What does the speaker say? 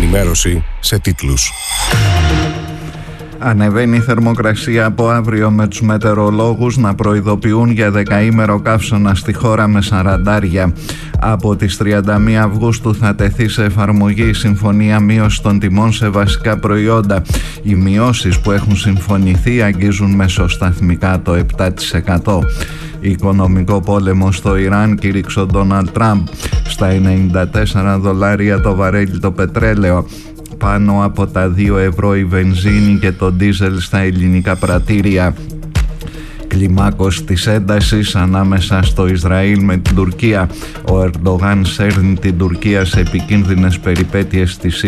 ενημέρωση σε τίτλους. Ανεβαίνει η θερμοκρασία από αύριο, με τους μετεωρολόγους να προειδοποιούν για δεκαήμερο καύσωνα στη χώρα με 40. Από τις 31 Αυγούστου θα τεθεί σε εφαρμογή η Συμφωνία Μείωσης των Τιμών σε βασικά προϊόντα. Οι μειώσεις που έχουν συμφωνηθεί αγγίζουν μεσοσταθμικά το 7%. Οικονομικό πόλεμο στο Ιράν κήρυξε ο Ντόναλντ Τραμπ. Στα $94 το βαρέλι το πετρέλαιο. Πάνω από τα 2 ευρώ η βενζίνη και το ντίζελ στα ελληνικά πρατήρια. Κλιμάκωση της έντασης ανάμεσα στο Ισραήλ με την Τουρκία. Ο Ερντογάν σέρνει την Τουρκία σε επικίνδυνες περιπέτειες στη